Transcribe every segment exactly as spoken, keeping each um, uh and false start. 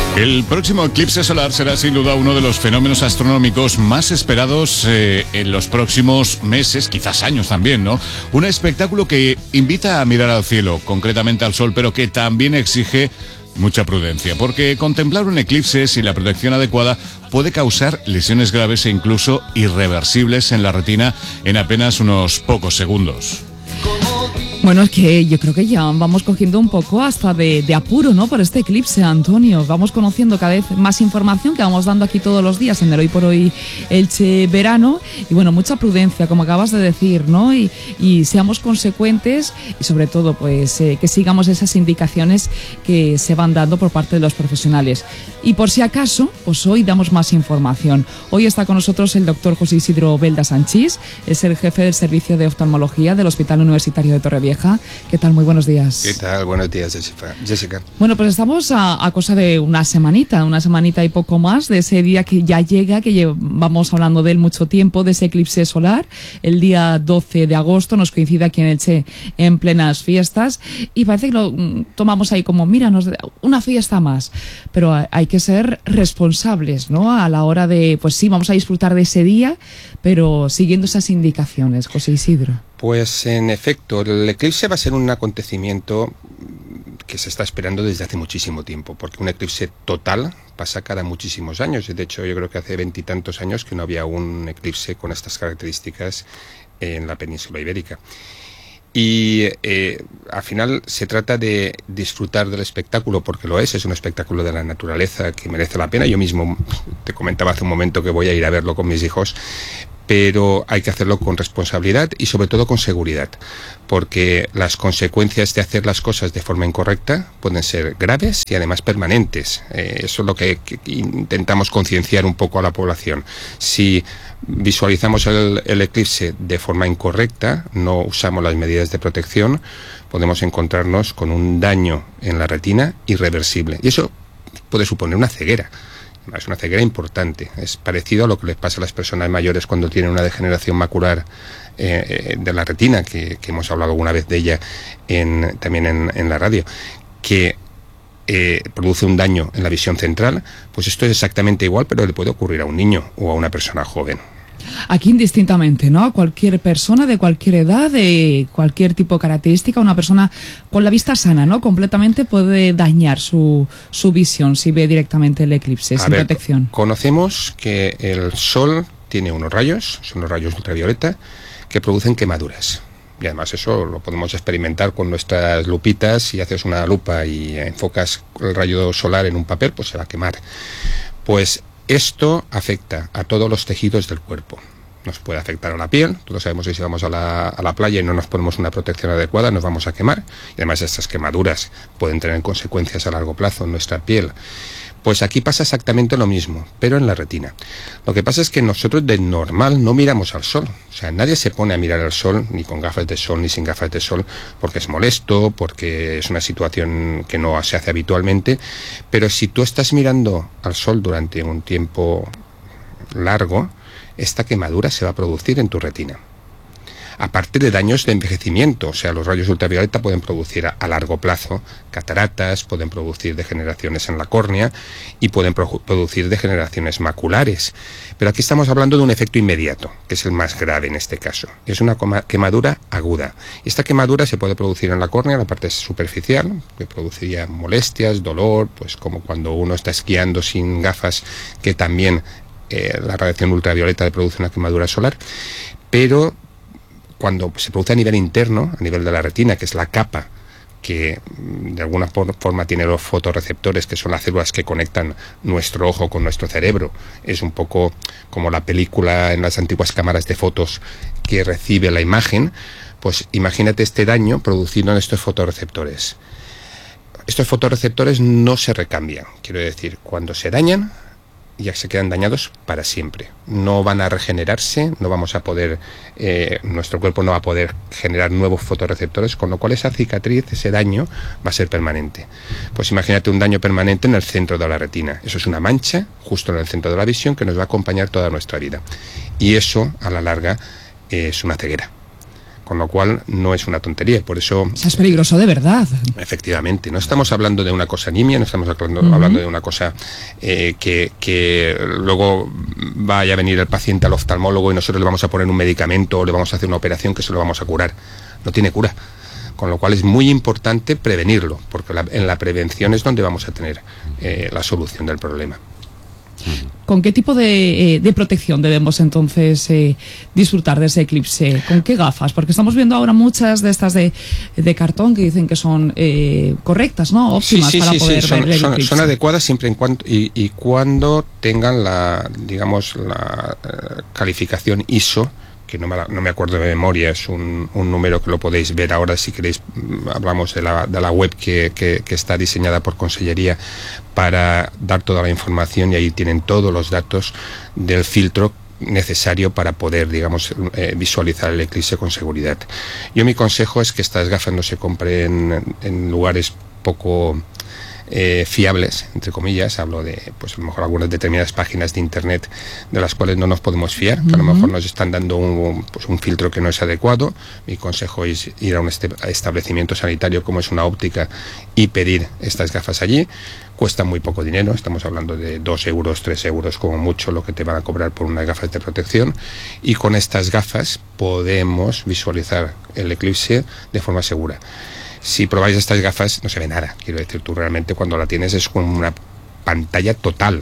El próximo eclipse solar será sin duda uno de los fenómenos astronómicos más esperados eh, en los próximos meses, quizás años también, ¿no? Un espectáculo que invita a mirar al cielo, concretamente al sol, pero que también exige mucha prudencia, porque contemplar un eclipse sin la protección adecuada puede causar lesiones graves e incluso irreversibles en la retina en apenas unos pocos segundos. Bueno, es que yo creo que ya vamos cogiendo un poco hasta de, de apuro, ¿no? Por este eclipse, Antonio. Vamos conociendo cada vez más información que vamos dando aquí todos los días en el Hoy por Hoy Elche Verano. Y bueno, mucha prudencia, como acabas de decir, ¿no? Y, y seamos consecuentes y sobre todo, pues, eh, que sigamos esas indicaciones que se van dando por parte de los profesionales. Y por si acaso, pues hoy damos más información. Hoy está con nosotros el doctor José Isidro Belda Sanchís, es el jefe del Servicio de Oftalmología del Hospital Universitario de Torrevieja. ¿Qué tal? Muy buenos días. ¿Qué tal? Buenos días, Jessica. Bueno, pues estamos a, a cosa de una semanita, una semanita y poco más de ese día que ya llega, que llevamos hablando de él mucho tiempo, de ese eclipse solar. El día doce de agosto nos coincide aquí en Elche en plenas fiestas y parece que lo tomamos ahí como, mira, nos, una fiesta más. Pero hay que ser responsables, ¿no? A la hora de, pues sí, vamos a disfrutar de ese día, pero siguiendo esas indicaciones, José Isidro. Pues en efecto, el eclipse va a ser un acontecimiento que se está esperando desde hace muchísimo tiempo, porque un eclipse total pasa cada muchísimos años. De hecho, yo creo que hace veintitantos años que no había un eclipse con estas características en la península ibérica. Y eh, al final se trata de disfrutar del espectáculo, porque lo es, es un espectáculo de la naturaleza que merece la pena. Yo mismo te comentaba hace un momento que voy a ir a verlo con mis hijos, pero hay que hacerlo con responsabilidad y sobre todo con seguridad, porque las consecuencias de hacer las cosas de forma incorrecta pueden ser graves y además permanentes. Eh, eso es lo que, que intentamos concienciar un poco a la población. Si visualizamos el, el eclipse de forma incorrecta, no usamos las medidas de protección, podemos encontrarnos con un daño en la retina irreversible. Y eso puede suponer una ceguera. Es una ceguera importante. Es parecido a lo que les pasa a las personas mayores cuando tienen una degeneración macular eh, de la retina, que, que hemos hablado alguna vez de ella en, también en, en la radio, que eh, produce un daño en la visión central. Pues esto es exactamente igual, pero le puede ocurrir a un niño o a una persona joven. Aquí indistintamente, ¿no? A cualquier persona de cualquier edad, de cualquier tipo de característica, una persona con la vista sana, ¿no? Completamente puede dañar su, su visión si ve directamente el eclipse, sin ver, protección. Conocemos que el sol tiene unos rayos, son los rayos ultravioleta, que producen quemaduras. Y además eso lo podemos experimentar con nuestras lupitas. Si haces una lupa y enfocas el rayo solar en un papel, pues se va a quemar. Pues esto afecta a todos los tejidos del cuerpo. Nos puede afectar a la piel. Todos sabemos que si vamos a la, a la playa y no nos ponemos una protección adecuada, nos vamos a quemar. Y además estas quemaduras pueden tener consecuencias a largo plazo en nuestra piel. Pues aquí pasa exactamente lo mismo, pero en la retina. Lo que pasa es que nosotros de normal no miramos al sol. O sea, nadie se pone a mirar al sol, ni con gafas de sol, ni sin gafas de sol, porque es molesto, porque es una situación que no se hace habitualmente. Pero si tú estás mirando al sol durante un tiempo largo, esta quemadura se va a producir en tu retina. Aparte de daños de envejecimiento, o sea, los rayos ultravioleta pueden producir a, a largo plazo cataratas, pueden producir degeneraciones en la córnea y pueden pro producir degeneraciones maculares. Pero aquí estamos hablando de un efecto inmediato, que es el más grave en este caso. Es una quemadura aguda. Esta quemadura se puede producir en la córnea, en la parte superficial, que produciría molestias, dolor, pues como cuando uno está esquiando sin gafas, que también eh, la radiación ultravioleta le produce una quemadura solar, pero cuando se produce a nivel interno, a nivel de la retina, que es la capa que de alguna forma tiene los fotorreceptores, que son las células que conectan nuestro ojo con nuestro cerebro, es un poco como la película en las antiguas cámaras de fotos que recibe la imagen, pues imagínate este daño producido en estos fotorreceptores. Estos fotorreceptores no se recambian, quiero decir, cuando se dañan, ya se quedan dañados para siempre. No van a regenerarse, no vamos a poder, eh, nuestro cuerpo no va a poder generar nuevos fotorreceptores, con lo cual esa cicatriz, ese daño, va a ser permanente. Pues imagínate un daño permanente en el centro de la retina. Eso es una mancha justo en el centro de la visión que nos va a acompañar toda nuestra vida. Y eso, a la larga, eh, es una ceguera. con lo cual no es una tontería, por eso... Es peligroso de verdad. Efectivamente, no estamos hablando de una cosa nimia, no estamos hablando, uh-huh. hablando de una cosa eh, que, que luego vaya a venir el paciente al oftalmólogo y nosotros le vamos a poner un medicamento o le vamos a hacer una operación que se lo vamos a curar. No tiene cura. Con lo cual es muy importante prevenirlo, porque la, en la prevención es donde vamos a tener eh, la solución del problema. ¿Con qué tipo de, eh, de protección debemos entonces eh, disfrutar de ese eclipse? ¿Con qué gafas? Porque estamos viendo ahora muchas de estas de, de cartón que dicen que son eh, correctas, ¿no? Óptimas sí, sí, para sí, poder sí. ver Son, el son, eclipse. son adecuadas siempre en cuanto y, y cuando tengan la, digamos, la eh, calificación I S O, que no me, no me acuerdo de memoria, es un, un número que lo podéis ver ahora si queréis. Hablamos de la, de la web que, que, que está diseñada por Consellería para dar toda la información, y ahí tienen todos los datos del filtro necesario para poder, digamos, eh, visualizar el eclipse con seguridad. Yo mi consejo es que estas gafas no se compren en, en lugares poco Eh, fiables, entre comillas. Hablo de, pues a lo mejor algunas determinadas páginas de internet de las cuales no nos podemos fiar, que a lo mejor nos están dando un, pues un filtro que no es adecuado. Mi consejo es ir a un este, a establecimiento sanitario como es una óptica y pedir estas gafas allí. Cuestan muy poco dinero, estamos hablando de dos euros, tres euros como mucho lo que te van a cobrar por unas gafas de protección, y con estas gafas podemos visualizar el eclipse de forma segura. Si probáis estas gafas no se ve nada, quiero decir, tú realmente cuando la tienes es como una pantalla total,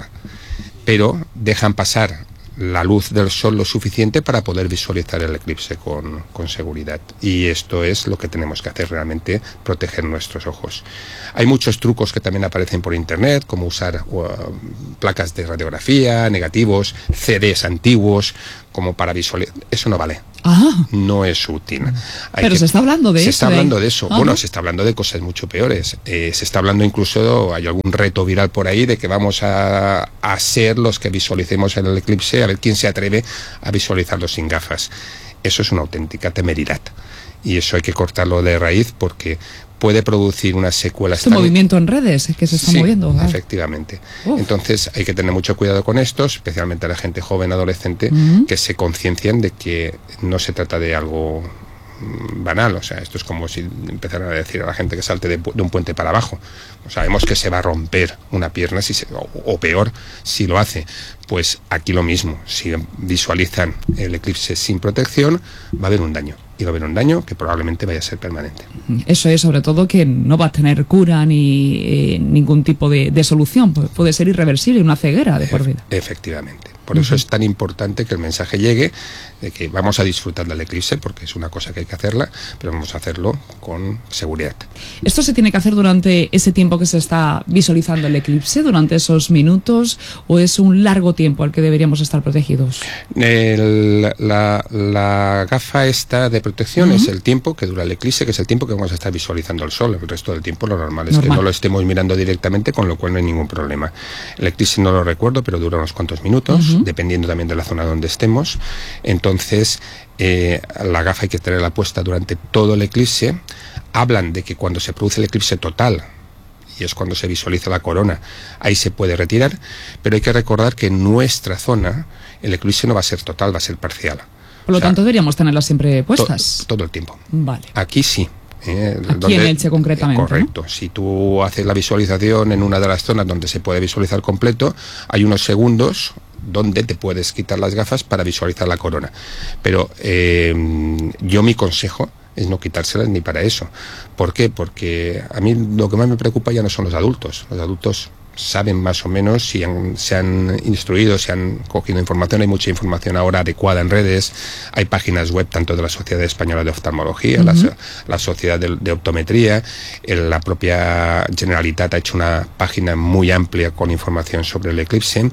pero dejan pasar la luz del sol lo suficiente para poder visualizar el eclipse con, con seguridad, y esto es lo que tenemos que hacer realmente, proteger nuestros ojos. Hay muchos trucos que también aparecen por internet, como usar uh, placas de radiografía, negativos, C Ds antiguos, como para visualizar. Eso no vale. Ah. No es útil. Hay Pero que, se está hablando de se eso. Se está hablando de, de eso. Ajá. Bueno, se está hablando de cosas mucho peores. Eh, se está hablando incluso, hay algún reto viral por ahí de que vamos a, a ser los que visualicemos el eclipse, a ver quién se atreve a visualizarlo sin gafas. Eso es una auténtica temeridad. Y eso hay que cortarlo de raíz, porque puede producir unas secuelas. Este tan... movimiento en redes que se está sí, moviendo. ¿verdad? Efectivamente. Uf. Entonces hay que tener mucho cuidado con esto, especialmente a la gente joven, adolescente, uh-huh. que se conciencien de que no se trata de algo banal. O sea, esto es como si empezaran a decir a la gente que salte de, de un puente para abajo. O sabemos que se va a romper una pierna, si se, o, o peor, si lo hace. Pues aquí lo mismo, si visualizan el eclipse sin protección, va a haber un daño. Y va a haber un daño que probablemente vaya a ser permanente. Eso es, sobre todo, que no va a tener cura ni eh, ningún tipo de, de solución. Puede ser irreversible, una ceguera de por vida. Efectivamente. Por eso uh-huh. es tan importante que el mensaje llegue de que vamos a disfrutar del eclipse, porque es una cosa que hay que hacerla, pero vamos a hacerlo con seguridad. ¿Esto se tiene que hacer durante ese tiempo que se está visualizando el eclipse, durante esos minutos, o es un largo tiempo al que deberíamos estar protegidos? El, la, la gafa esta de protección uh-huh. es el tiempo que dura el eclipse, que es el tiempo que vamos a estar visualizando el sol. El resto del tiempo lo normal es normal. que no lo estemos mirando directamente, con lo cual no hay ningún problema. El eclipse no lo recuerdo, pero dura unos cuantos minutos, uh-huh. dependiendo también de la zona donde estemos. Entonces, eh, la gafa hay que tenerla puesta durante todo el eclipse. Hablan de que cuando se produce el eclipse total, y es cuando se visualiza la corona, ahí se puede retirar, pero hay que recordar que en nuestra zona el eclipse no va a ser total, va a ser parcial. Por lo o sea, tanto, deberíamos tenerlas siempre puestas. To- todo el tiempo. Vale. Aquí sí. Eh, Aquí donde, en Elche concretamente, correcto, ¿no? Si tú haces la visualización en una de las zonas donde se puede visualizar completo, hay unos segundos donde te puedes quitar las gafas para visualizar la corona. Pero eh, yo mi consejo es no quitárselas ni para eso. ¿Por qué? Porque a mí lo que más me preocupa ya no son los adultos. Los adultos saben más o menos, si han, se han instruido, se han cogido información, hay mucha información ahora adecuada en redes, hay páginas web tanto de la Sociedad Española de Oftalmología, uh-huh. la, la Sociedad de, de Optometría, el, la propia Generalitat ha hecho una página muy amplia con información sobre el eclipse,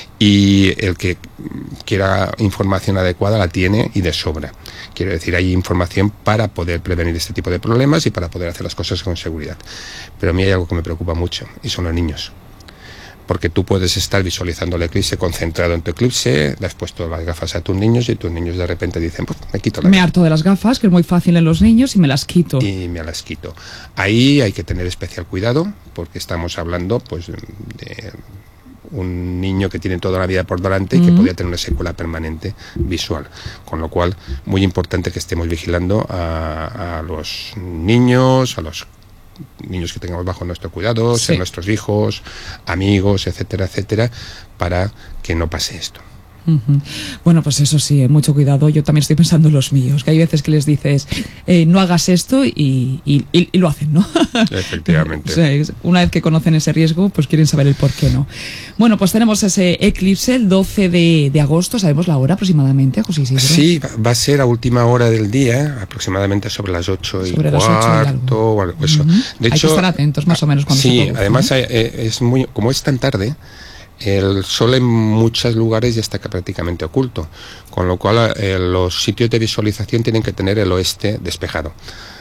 y el que quiera información adecuada la tiene y de sobra. Quiero decir, hay información para poder prevenir este tipo de problemas y para poder hacer las cosas con seguridad. Pero a mí hay algo que me preocupa mucho, y son los niños. Porque tú puedes estar visualizando el eclipse, concentrado en tu eclipse, le has puesto las gafas a tus niños y tus niños de repente dicen, pues me quito las Me harto de las gafas, que es muy fácil en los niños, y me las quito. Y me las quito. Ahí hay que tener especial cuidado, porque estamos hablando pues de un niño que tiene toda la vida por delante y que mm. podría tener una secuela permanente visual. Con lo cual, muy importante que estemos vigilando a, a los niños, a los niños que tengamos bajo nuestro cuidado, sí. sean nuestros hijos, amigos, etcétera, etcétera, para que no pase esto. Uh-huh. Bueno, pues eso sí, mucho cuidado. Yo también estoy pensando en los míos, que hay veces que les dices eh, no hagas esto y, y, y, y lo hacen, ¿no? Efectivamente. O sea, una vez que conocen ese riesgo, pues quieren saber el por qué no. Bueno, pues tenemos ese eclipse el doce de agosto. ¿Sabemos la hora aproximadamente, José Isidro? Sí, va a ser a última hora del día, aproximadamente sobre las ocho y sobre cuarto. Las ocho y algo. O algo, eso. Uh-huh. De hecho, hay que estar atentos más o menos cuando sí, se produce, además ¿no? es muy, como es tan tarde, el sol en muchos lugares ya está prácticamente oculto, con lo cual eh, los sitios de visualización tienen que tener el oeste despejado.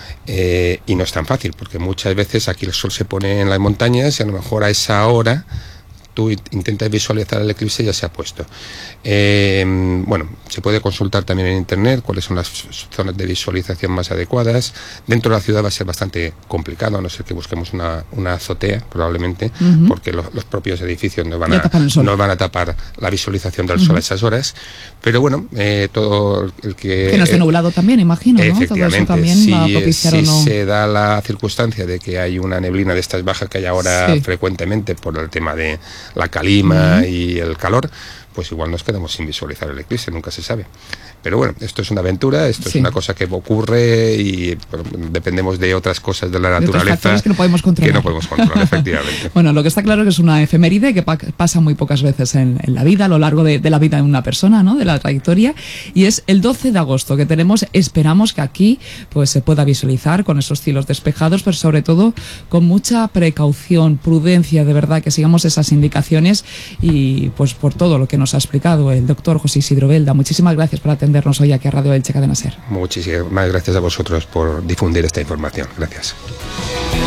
Eh, y no es tan fácil, porque muchas veces aquí el sol se pone en las montañas y a lo mejor a esa hora tú intentas visualizar el eclipse y ya se ha puesto. Eh, bueno, se puede consultar también en internet cuáles son las zonas de visualización más adecuadas. Dentro de la ciudad va a ser bastante complicado, a no ser que busquemos una, una azotea, probablemente, uh-huh. porque lo, los propios edificios no van, a, no van a tapar la visualización del uh-huh. sol a esas horas. Pero bueno, eh, todo el que... Que no esté nublado también, imagino, ¿no? Efectivamente, todo eso también si, va a propiciar si o no. se da la circunstancia de que hay una neblina de estas bajas que hay ahora sí. frecuentemente por el tema de la calima uh-huh. y el calor, pues igual nos quedamos sin visualizar el eclipse, nunca se sabe. Pero bueno, esto es una aventura, esto sí. es una cosa que ocurre y bueno, dependemos de otras cosas de la naturaleza de que no podemos controlar. Que no podemos controlar, efectivamente. Bueno, lo que está claro es que es una efeméride que pa- pasa muy pocas veces en, en la vida, a lo largo de, de la vida de una persona, ¿no? De la trayectoria, y es el doce de agosto que tenemos. Esperamos que aquí pues se pueda visualizar con esos cielos despejados, pero sobre todo con mucha precaución, prudencia, de verdad, que sigamos esas indicaciones y pues por todo lo que nos ha explicado el doctor José Isidro Belda. Muchísimas gracias por atender hoy aquí a Radio Elche Cadena Ser. Muchísimas gracias a vosotros por difundir esta información. Gracias.